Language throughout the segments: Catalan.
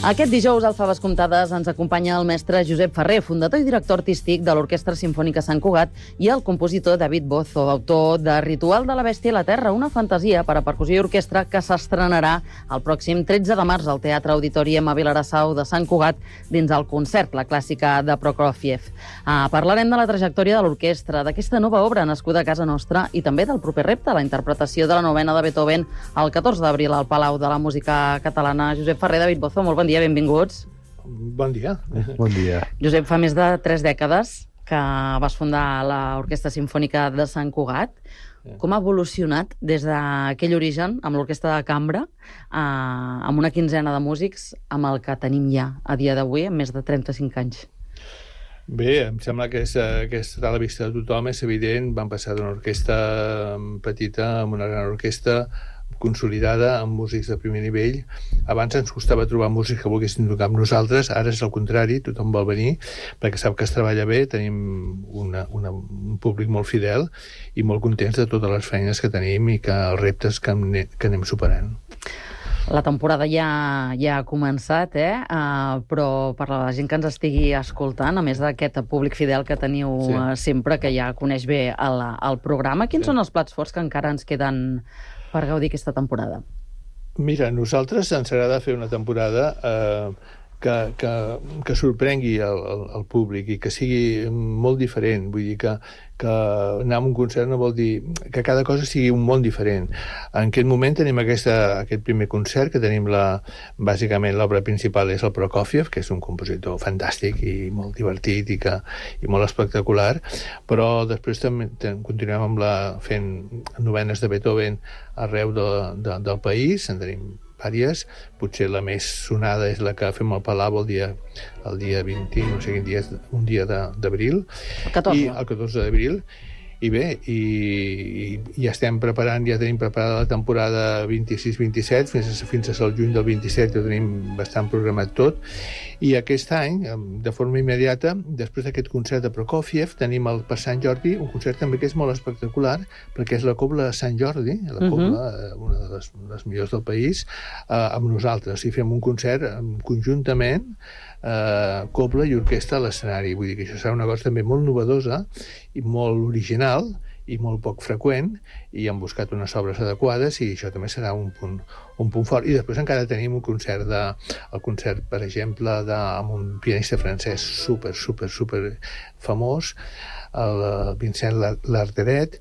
Aquest dijous, al Faves Comptades, ens acompanya el mestre Josep Ferrer, fundador i director artístic de l'Orquestra Simfònica Sant Cugat, i el compositor David Bozo, autor de Ritual de la Bèstia i la Terra, una fantasia per a percussió i orquestra que s'estrenarà el pròxim 13 de març al Teatre Auditori Emma Vilarassau de Sant Cugat dins el concert, la clàssica de Prokofiev. Parlarem de la trajectòria de l'orquestra, d'aquesta nova obra nascuda a casa nostra i també del proper repte, la interpretació de la novena de Beethoven el 14 d'abril al Palau de la Música Catalana. Josep Ferrer, David Bozo, molt bon dia, benvinguts. Bon dia. Bon dia. Josep, fa més de 3 dècades que vas fundar l'Orquestra Simfònica de Sant Cugat. Com ha evolucionat des d'aquell origen, amb l'orquestra de cambra, amb una quinzena de músics, amb el que tenim ja a dia d'avui, amb més de 35 anys? Bé, em sembla que està a la vista de tothom, és evident. Vam passar d'una orquestra petita a una gran orquestra consolidada, amb músics de primer nivell. Abans ens costava trobar músics que volguessin tocar amb nosaltres, ara és el contrari, tothom vol venir, perquè sap que es treballa bé, tenim un públic molt fidel i molt contents de totes les feines que tenim i que els reptes que anem superant. La temporada ja ha començat, però per la gent que ens estigui escoltant, a més d'aquest públic fidel que teniu sempre, que ja coneix bé el programa, quins són els plats forts que encara ens queden per gaudir aquesta temporada? Mira, a nosaltres ens agrada fer una temporada que sorprengui el públic i que sigui molt diferent. Vull dir que anar a un concert no vol dir que cada cosa sigui un món diferent. En aquest moment tenim aquest primer concert, que tenim bàsicament l'obra principal és el Prokofiev, que és un compositor fantàstic i molt divertit i molt espectacular, però després també continuem fent novenes de Beethoven arreu del país. En tenim vàries, potser la més sonada és la que fem al Palau el dia 20, no sé quin dia, un dia d'abril. El 14. El 14 d'abril. I bé, ja estem preparant, ja tenim preparada la temporada 26-27, fins al juny del 27 ja tenim bastant programat tot, i aquest any, de forma immediata, després d'aquest concert de Prokofiev, tenim per Sant Jordi un concert també que és molt espectacular, perquè és la Cobla de Sant Jordi, la Cobla, una de les millors del país, amb nosaltres, i fem un concert conjuntament, cobla i orquestra a l'escenari. Vull dir que això serà una cosa també molt novedosa i molt original i molt poc freqüent, i hem buscat unes obres adequades i això també serà un punt fort. I després encara tenim el concert, per exemple, amb un pianista francès super famós, el Vincent Larderet,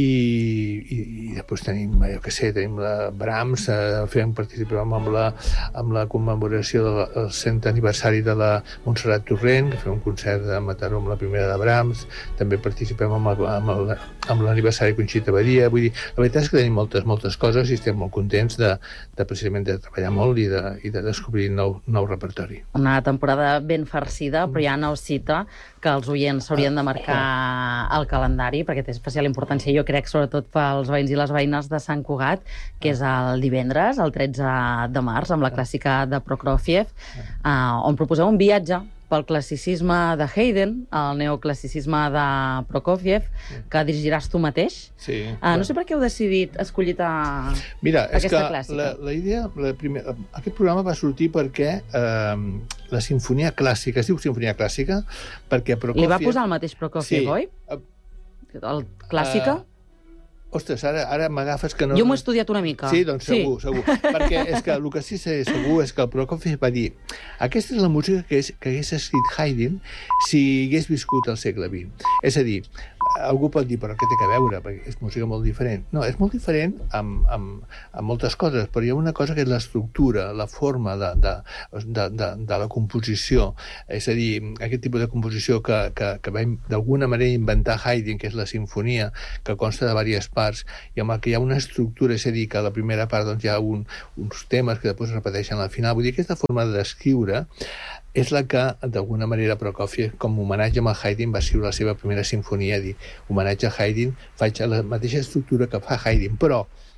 i després tenim, tenim la Brahms, participem amb la commemoració del 100 aniversari de la Montserrat Torrent, que fem un concert de Mataró amb la primera de Brahms, també participem amb l'aniversari Conxita Badia. Vull dir, la veritat és que tenim moltes coses i estem molt contents precisament de treballar molt i de descobrir nou repertori. Una temporada ben farcida, però ja no cita que els oients s'haurien de marcar el calendari, perquè té especial importància, jo crec, sobretot pels veïns i les veïnes de Sant Cugat, que és el divendres, el 13 de març, amb la clàssica de Prokofiev, on proposeu un viatge pel classicisme de Haydn, el neoclassicisme de Prokofiev, que dirigiràs tu mateix. Sí. No sé per què heu decidit escollir aquesta clàssica. La idea, aquest programa va sortir perquè la sinfonia clàssica, es diu sinfonia clàssica, perquè Prokofiev... Li va posar el mateix Prokofiev, oi? El clàssica? Ostres, ara m'agafes que no... Jo m'ho he estudiat una mica. Sí, doncs segur. Perquè és que el que sí sé segur és que el Prokofiev va dir: aquesta és la música que hagués escrit Haydn si hagués viscut al segle XX. És a dir, algú pot dir, però què té a veure? Perquè és música molt diferent. No, és molt diferent amb moltes coses, però hi ha una cosa que és l'estructura, la forma de la composició. És a dir, aquest tipus de composició que va d'alguna manera inventar Haydn, que és la sinfonia, que consta de diverses parts, i amb el que hi ha una estructura, és a dir, que a la primera part hi ha uns temes que després es repeteixen al final. Vull dir, aquesta forma d'escriure és la que, d'alguna manera, Prokofiev, com a homenatge a Haydn, va escriure la seva primera sinfonia, dir, homenatge a Haydn, faig la mateixa estructura que fa Haydn, però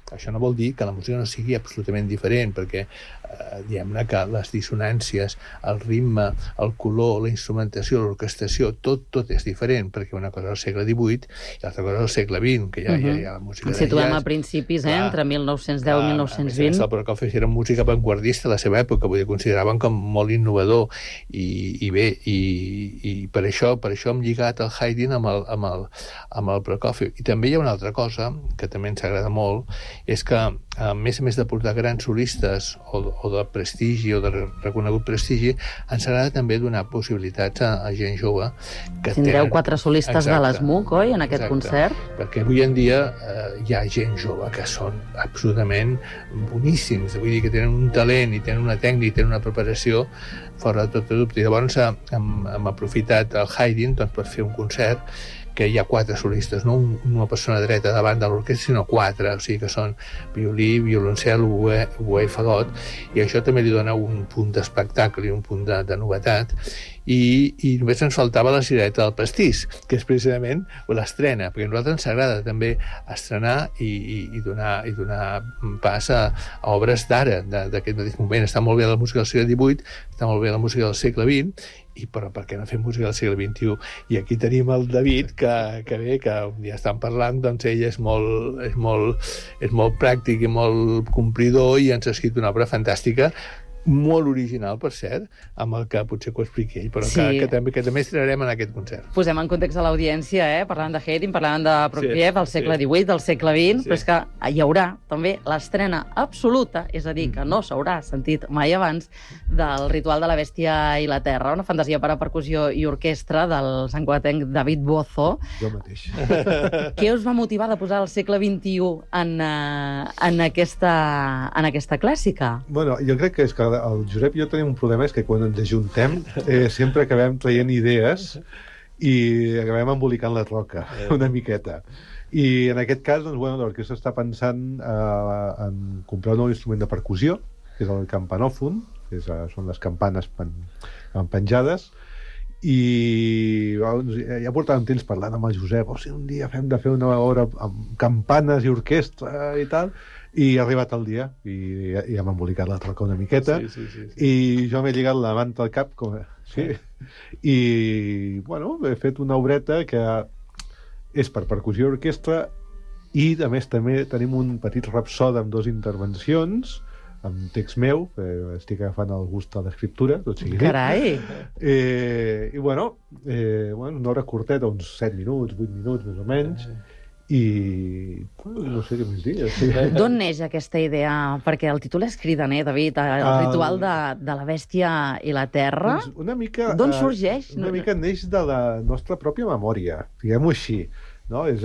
Això no vol dir que la música no sigui absolutament diferent, perquè diguem-ne que les dissonàncies, el ritme, el color, la instrumentació, l'orquestació, tot és diferent, perquè una cosa és el segle XVIII i l'altra cosa és el segle XX, que ja hi ha la música de jazz. Ens situem a principis, entre 1910 i 1920. El Prokofiev era música avantguardista a la seva època, vull dir, consideraven com molt innovador, i bé, i per això hem lligat el Haydn amb el Prokofiev. I també hi ha una altra cosa, que també ens agrada molt, és que, a més de portar grans solistes o de prestigi o de reconegut prestigi, ens agrada també donar possibilitats a gent jove que tindreu 4 solistes de l'ESMUC, oi, en aquest concert? Perquè avui en dia hi ha gent jove que són absolutament boníssims, vull dir que tenen un talent i tenen una tècnica i tenen una preparació fora de tot dubte. I llavors hem aprofitat el Haydn per fer un concert que hi ha 4 solistes, no una persona dreta davant de l'orquestra, sinó 4, o sigui que són violí, violoncel, oboè i fagot, i això també li dona un punt d'espectacle i un punt de novetat, i només ens faltava la cirereta del pastís, que és precisament l'estrena, perquè a nosaltres ens agrada també estrenar i donar pas a obres d'ara, d'aquest mateix moment. Està molt bé la música del segle XVIII, està molt bé la música del segle XX, però per què no fem música del segle XXI? I aquí tenim el David, que bé, que ja estan parlant, doncs ell és molt pràctic i molt complidor i ens ha escrit una obra fantàstica, molt original, per cert, amb el que potser que ho expliqui ell, però que també estrenarem en aquest concert. Posem en context a l'audiència, parlant de Haydn, parlant de Prokofiev, del segle XVIII, del segle XX, però és que hi haurà també l'estrena absoluta, és a dir, que no s'haurà sentit mai abans, del Ritual de la Bèstia i la Terra, una fantasia per a percussió i orquestra del santcugatenc David Bozo. Jo mateix. Què us va motivar de posar el segle XXI en aquesta clàssica? Bueno, jo crec que és que el Josep i jo tenim un problema, és que quan ens ajuntem sempre acabem traient idees i acabem embolicant la roca una miqueta. I en aquest cas, doncs, bueno, l'orquestra està pensant en comprar un nou instrument de percussió, que és el campanòfon, que són les campanes penjades, i ja portàvem temps parlant amb el Josep, si un dia hem de fer una obra amb campanes i orquestra i tal, i ha arribat el dia i hem embolicat la troca una miqueta i jo m'he lligat la manta al cap i bueno, he fet una obreta que és per percussió i orquestra i a més també tenim un petit rapsode amb 2 intervencions amb text meu, estic agafant el gust de l'escriptura, tot sigui dit. Carai! I bueno, una hora curteta, uns 7 minuts, 8 minuts més o menys, i no sé què més dir. D'on neix aquesta idea? Perquè el títol és cridaner, David, el ritual de la bèstia i la terra. Doncs una mica... D'on sorgeix? Una mica neix de la nostra pròpia memòria, diguem-ho així. No? És,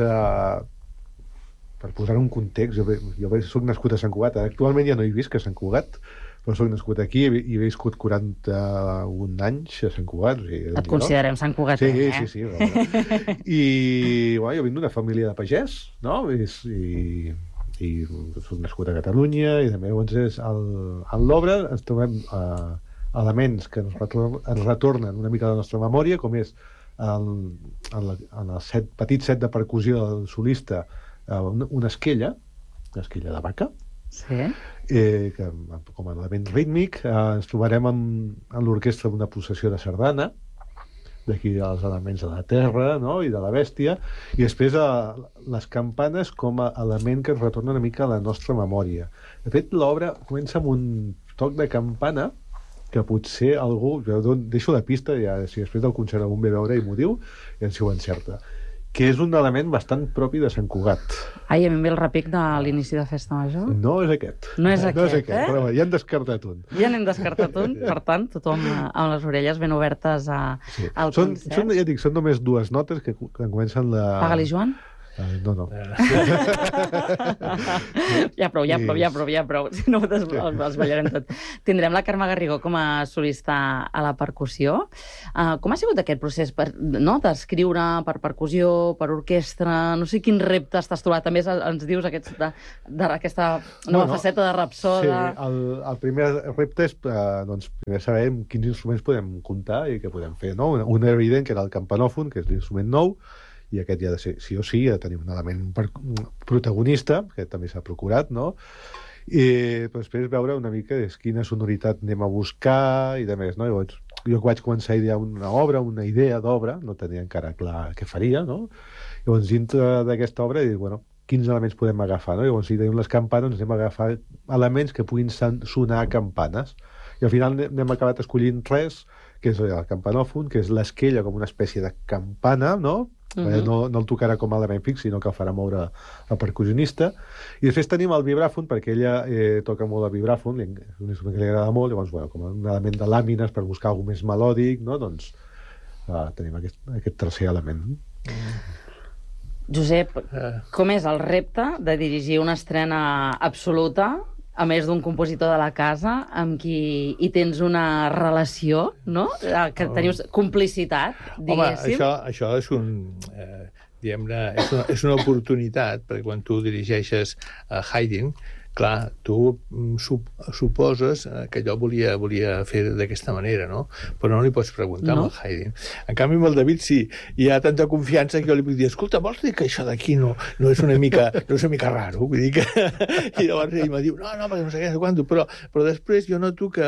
per posar un context, jo soc nascut a Sant Cugat, actualment ja no he vist que a Sant Cugat, però soc nascut aquí i he viscut 41 anys a Sant Cugat. O sigui, et considerem Sant Cugat, Sí. I jo vinc d'una família de pagès, no? I soc nascut a Catalunya, i també llavors en l'obra ens trobem elements que ens retornen una mica a la nostra memòria, com és en el petit set de percussió del solista una esquella de vaca, que com a element rítmic ens trobarem en l'orquestra d'una processió de sardana, d'aquí els elements de la terra, no? I de la bèstia, i després les campanes com a element que ens retorna una mica a la nostra memòria. De fet, l'obra comença amb un toc de campana que potser algú... Jo deixo la pista, ja, si després del concert algú ve a veure i m'ho diu, ja si ho encerta, que és un element bastant propi de Sant Cugat. Ai, a mi em ve el repic de l'inici de Festa Major. No és aquest. No és aquest, però ja hem descartat un. Ja n'hem descartat un, per tant, tothom amb les orelles ben obertes al concert. Ja dic, són només 2 notes que comencen la... Paga-li, Joan? No. Ja prou. Si no, els ballarem tot. Tindrem la Carme Garrigó com a solista a la percussió. Com ha sigut aquest procés d'escriure per percussió, per orquestra? No sé quin repte t'has trobat. També ens dius d'aquesta nova faceta de rapsoda. Sí, el primer repte és primer saber quins instruments podem comptar i què podem fer. Un era evident, que era el campanòfon, que és l'instrument nou, i aquest hi ha de ser sí o sí, ha de tenir un element protagonista, que també s'ha procurat, no? I després veure una mica quina sonoritat anem a buscar i de més, no? Llavors, jo vaig començar a idear una obra, una idea d'obra, no tenia encara clar què faria, no? Llavors, dintre d'aquesta obra, he dit, bueno, quins elements podem agafar, no? Llavors, si tenim les campanes, anem a agafar elements que puguin sonar campanes. I al final n'hem acabat escollint tres, que és el campanòfon, que és l'esquella com una espècie de campana, no? No el tocarà com a element fix, sinó que el farà moure el percussionista. I després tenim el vibràfon, perquè ella toca molt el vibràfon, és un instrument que li agrada molt, llavors, bueno, com un element de làmines per buscar alguna més melòdic, no? Doncs tenim aquest tercer element. Josep, com és el repte de dirigir una estrena absoluta, a més d'un compositor de la casa, amb qui hi tens una relació, no? Que teniu complicitat, diguéssim. Home, això és diguem-ne, és una oportunitat, perquè quan tu dirigeixes Haydn, clar, tu suposes que allò volia fer d'aquesta manera, no? Però no li pots preguntar amb el Haydn. En canvi, amb el David sí, hi ha tanta confiança que jo li puc dir, escolta, vols dir que això d'aquí no és una mica raro? Vull dir que... I llavors ell em diu, no, perquè no sé què, no sé quant, però després jo noto que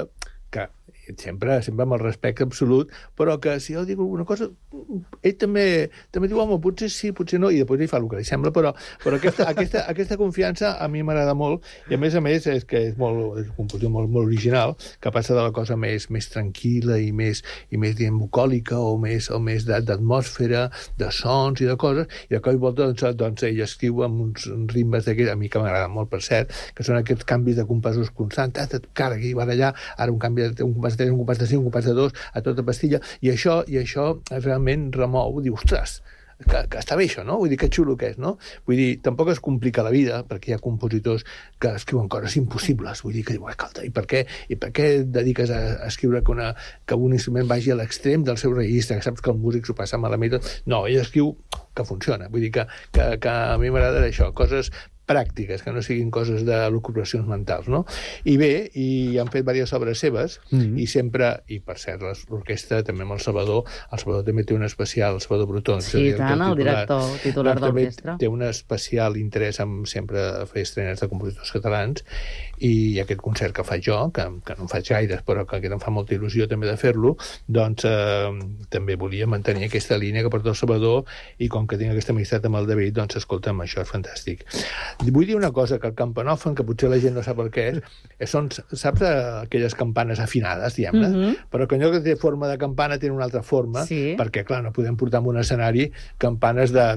sempre amb el respecte absolut, però que si jo dic alguna cosa, ell també diu, home, potser sí, potser no, i després ell fa el que li sembla, però aquesta confiança a mi m'agrada molt, i a més és que és un compositor molt original, que passa de la cosa més tranquil·la i més diguem, bucòlica, o més d'atmosfera, de sons i de coses, i de cop i volta doncs ell escriu amb uns ritmes d'aquests, a mi que m'agrada molt, per cert, que són aquests canvis de compassos constants, cara aquí, allà, ara un canvi un compàs de 3, un compàs de 5, un compàs de 2, a tota pastilla, i això realment remou, diu, ostres, que està bé això, no? Vull dir, que xulo que és, no? Vull dir, tampoc es complica la vida, perquè hi ha compositors que escriuen coses impossibles, vull dir, que diuen, escolta, i per què dediques a escriure que un instrument vagi a l'extrem del seu registre, que saps que el músic s'ho passa malament? No, ell escriu que funciona, vull dir que a mi m'agrada això, coses pràctiques, que no siguin coses de locubracions mentals, no? I bé, i han fet diverses obres seves, i sempre, i per cert, l'orquestra també amb el Salvador també té un especial, el Salvador Brutó, sí, tant, el director titular d'orquestra. Té un especial interès en sempre fer estrenes de compositors catalans, i aquest concert que faig jo, que no en faig gaires, però que em fa molta il·lusió també de fer-lo, doncs també volia mantenir aquesta línia que porta el Salvador, i com que tinc aquesta amistat amb el David, doncs escolta'm, això és fantàstic. Vull dir una cosa, que el campanòfon, que potser la gent no sap el que és, són, saps, aquelles campanes afinades, diguem-ne, però que allò que té forma de campana té una altra forma, perquè, clar, no podem portar en un escenari campanes de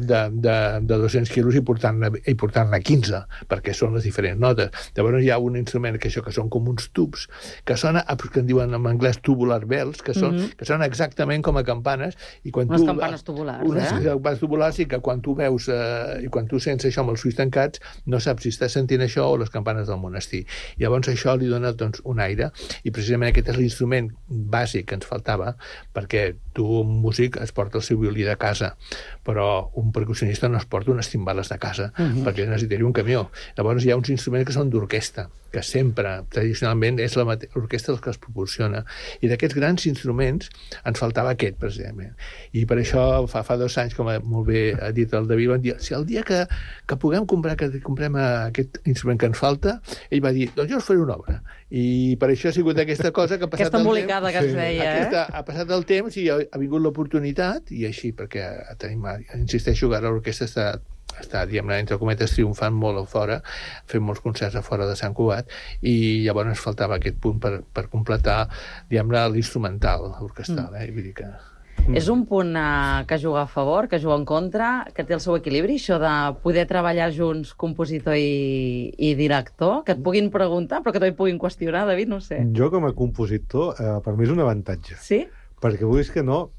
200 quilos i portar-ne 15, perquè són les diferents notes. Llavors hi ha un instrument que són com uns tubs, que sona, que en diuen en anglès tubular bells, que són exactament com a campanes, i quan unes campanes tubulars, unes campanes tubulars, i que quan tu veus i quan tu sents això amb els ulls tancats, no saps si estàs sentint això o les campanes del monestir. I llavors això li dona doncs, un aire, i precisament aquest és l'instrument bàsic que ens faltava, perquè tu, un músic, es porta el seu violí de casa, però un percussionista no es porta unes timbales de casa, perquè necessitaria un camió. Llavors hi ha uns instruments que són d'orquestra, que sempre, tradicionalment, és l'orquestra el que els proporciona. I d'aquests grans instruments ens faltava aquest, precisament. I per això, fa 2 anys, com molt bé ha dit el David, vam dir, si el dia que puguem comprem aquest instrument que ens falta, ell va dir, doncs jo us faré una obra. I per això ha sigut aquesta cosa que ha passat aquesta embolicada que es deia, ha passat el temps i ha vingut l'oportunitat, i així, perquè insisteixo que ara l'orquestra està, diguem-ne, entre cometes, triomfant molt a fora, fent molts concerts a fora de Sant Cugat, i llavors ens faltava aquest punt per completar, diguem-ne, l'instrumental orquestral, vull dir que... És un punt que juga a favor, que juga en contra, que té el seu equilibri, això de poder treballar junts compositor i director, que et puguin preguntar, però que també et puguin qüestionar, David, no sé. Jo, com a compositor, per mi és un avantatge. Sí? Perquè vulguis que no,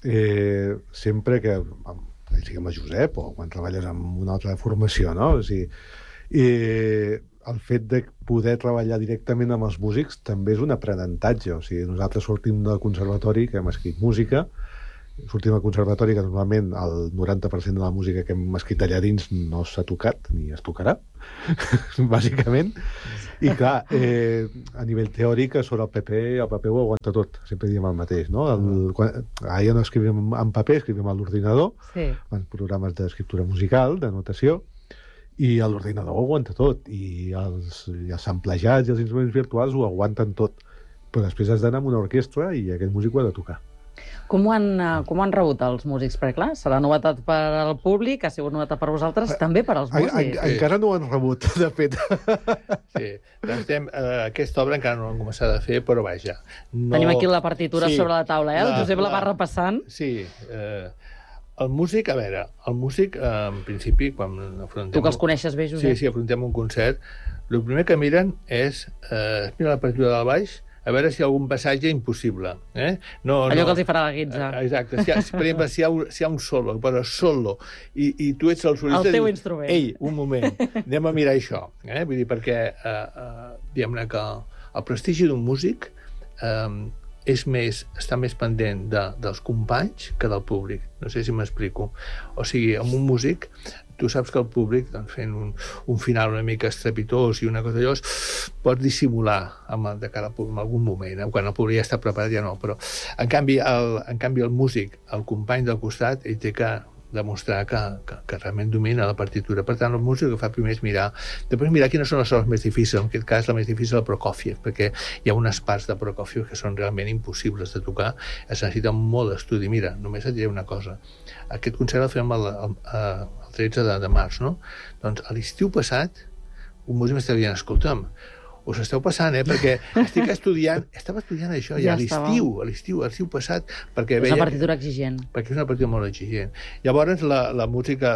sempre que, diguem a Josep, o quan treballes amb una altra formació, no? O sigui, el fet de poder treballar directament amb els músics també és un aprenentatge. O sigui, nosaltres sortim del conservatori, que hem escrit música, sortim al conservatori, que normalment el 90% de la música que hem escrit allà dins no s'ha tocat ni es tocarà, bàsicament. I clar, a nivell teòric, sobre el paper ho aguanta tot. Sempre diem el mateix, no? Ara ja no escrivim en paper, escrivim a l'ordinador, en programes d'escriptura musical, de notació, i l'ordinador ho aguanta tot. I els samplejats i els instruments virtuals ho aguanten tot. Però després has d'anar amb una orquestra i aquest músic ho ha de tocar. Com ho han rebut els músics? Perquè, clar, serà novetat per al públic, ha sigut novetat per vosaltres, també per als músics. Encara no ho han rebut, de fet. Sí, doncs aquesta obra encara no l'hem començat a fer, però vaja. Tenim aquí la partitura sobre la taula, El Josep la va repassant. Sí, el músic, en principi, quan afrontem... Tu que els coneixes bé, Josep. Sí, afrontem un concert, el primer que miren és mirar la partitura del baix, a veure si hi ha algun passatge impossible. Allò que els hi farà la guitza. Exacte. Per exemple, si hi ha un solo, però solo, i tu ets el solista... El teu instrument. Ei, un moment, anem a mirar això. Vull dir, perquè diguem-ne que el prestigi d'un músic està més pendent dels companys que del públic. No sé si m'explico. O sigui, amb un músic, tu saps que el públic, fent un final una mica estrepitós i una cosa d'allò, pot dissimular de cara en algun moment. Quan el públic ja està preparat ja no, però en canvi el músic, el company del costat, ell té que demostrar que realment domina la partitura. Per tant, el músic el que fa primer és mirar quines són les soles més difícils. En aquest cas, la més difícil és el Prokofiev, perquè hi ha unes parts de Prokofiev que són realment impossibles de tocar, es necessita molt d'estudi. Mira, només et diré una cosa. Aquest concert el fem el 13 de març, no? Doncs a l'estiu passat, un músic m'estava dient, escolta'm, us esteu passant, perquè estava estudiant això ja a l'estiu passat, perquè és una partitura exigent. Perquè és una partitura molt exigent. Llavors, la música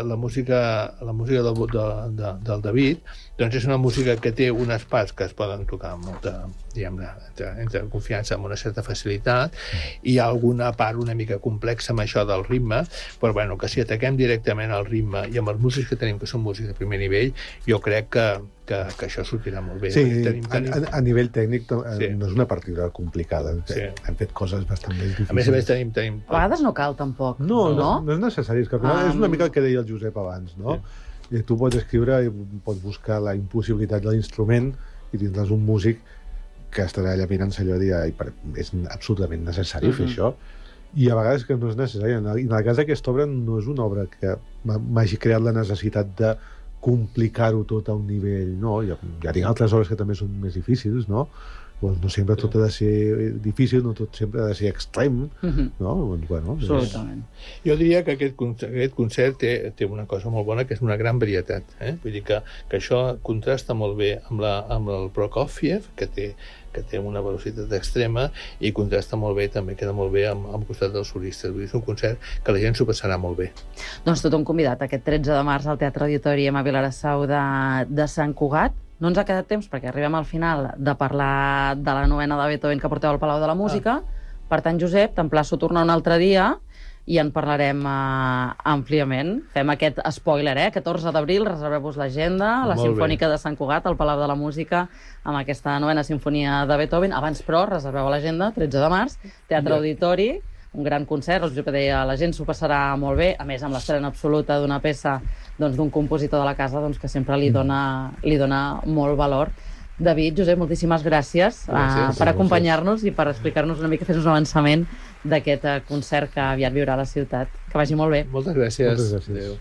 del David, doncs és una música que té unes parts que es poden tocar amb molta, diguem-ne, entre confiança, amb una certa facilitat, i hi ha alguna part una mica complexa amb això del ritme, però bueno, que si ataquem directament al ritme i amb els músics que tenim, que són músics de primer nivell, jo crec que això sortirà molt bé. Sí, a nivell tècnic no és una partitura complicada. Hem fet coses bastant més difícils. A més, tenim... A vegades no cal, tampoc. No és necessari. És una mica el que deia el Josep abans, no? Tu pots escriure i pots buscar la impossibilitat de l'instrument i tindràs un músic que estarà allà mirant-se allò i dir és absolutament necessari fer això. I a vegades que no és necessari. En el cas d'aquesta obra no és una obra que m'hagi creat la necessitat de complicar-ho tot a un nivell, no? Ja tinc altres obres que també són més difícils, no? Doncs no sempre tot ha de ser difícil, no tot sempre ha de ser extrem, no? Doncs, bueno, absolutament. Jo diria que aquest concert té una cosa molt bona, que és una gran varietat. Vull dir que això contrasta molt bé amb el Prokofiev, que té una velocitat extrema, i contrasta molt bé, també queda molt bé amb el costat dels solistes. Vull dir, és un concert que la gent s'ho passarà molt bé. Doncs tothom convidat aquest 13 de març al Teatre Auditori a Vilassau de Sant Cugat. No ens ha quedat temps perquè arribem al final de parlar de la novena de Beethoven que porteu al Palau de la Música. Per tant, Josep, t'emplaço a tornar un altre dia i en parlarem àmpliament. Fem aquest spoiler, 14 d'abril, reserveu-vos l'agenda, la Simfònica de Sant Cugat, al Palau de la Música, amb aquesta novena sinfonia de Beethoven. Abans, però, reserveu l'agenda, 13 de març, Teatre Auditori, un gran concert, el Josep deia, la gent s'ho passarà molt bé, a més amb l'estrena absoluta d'una peça d'un compositor de la casa que sempre li dona molt valor. David, Josep, moltíssimes gràcies per acompanyar-nos i per explicar-nos una mica, fer-nos un avançament d'aquest concert que aviat viurà a la ciutat. Que vagi molt bé. Moltes gràcies. Adéu.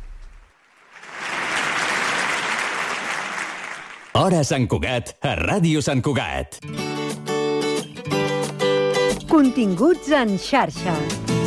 Hora Sant Cugat, a Ràdio Sant Cugat. Continguts en xarxa.